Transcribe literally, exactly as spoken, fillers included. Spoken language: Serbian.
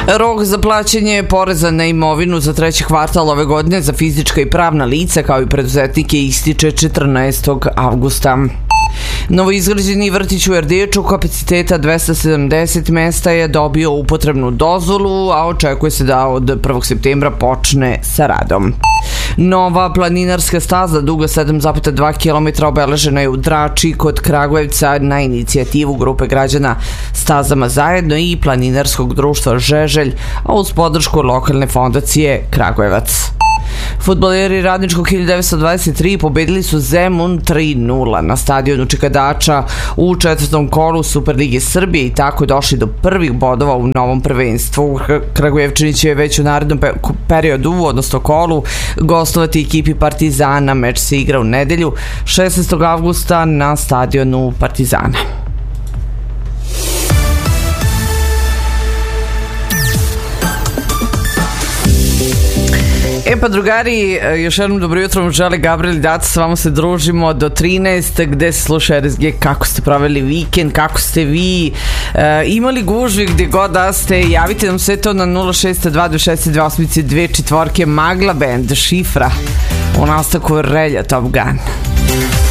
Rok za plaćanje poreza na imovinu za treći kvartal ove godine za fizička i pravna lica kao i preduzetnike ističe četrnaestog avgusta. Novoizgrađeni vrtić u Erdeču kapaciteta dvesta sedamdeset mesta je dobio upotrebnu dozvolu, a očekuje se da od prvog septembra počne sa radom. Nova planinarska staza duga sedam zarez dva kilometra obeležena je u Drači kod Kragujevca na inicijativu grupe građana Stazama zajedno i planinarskog društva Žeželj, a uz podršku lokalne fondacije Kragujevac. Fudbaleri Radničkog hiljadu devetsto dvadeset tri pobedili su Zemun tri nula na stadionu Čikadača u četvrtom kolu Superlige Srbije i tako došli do prvih bodova u novom prvenstvu. Kragujevčani će već u narednom periodu, odnosno kolu, gostovati ekipi Partizana. Meč se igra u nedelju šesnaestog avgusta na stadionu Partizana. E pa drugari, još jednom dobro jutro vam žele Gabriel i Daca, s vama se družimo do trinaest gde se sluša R S G. Kako ste proveli vikend, kako ste vi e, imali gužvi gdje god da ste, javite nam sve to na nula šest dva dva šest dva osam dve četvorke. Magla Band, Šifra u nastavku Relja Top Gun.